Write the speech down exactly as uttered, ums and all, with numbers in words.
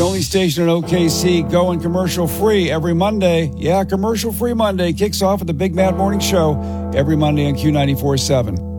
only station in O K C going commercial free every Monday. Yeah, commercial free Monday kicks off at the Big Mad Morning Show every Monday on Q ninety-four point seven.